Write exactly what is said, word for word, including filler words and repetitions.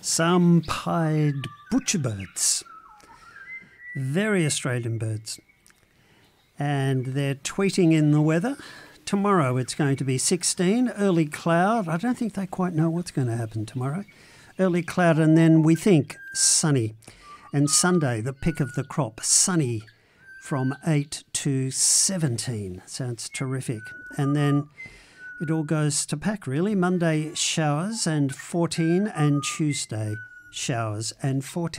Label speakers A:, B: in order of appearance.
A: Some pied butcherbirds, very Australian birds, and they're tweeting in the weather. Tomorrow it's going to be sixteen, early cloud. I don't think they quite know what's going to happen tomorrow. Early cloud, and then we think sunny. And Sunday, the pick of the crop, sunny from eight to seventeen. Sounds terrific. And then it all goes to pack, really. Monday, showers and fourteen, and Tuesday, showers and fourteen.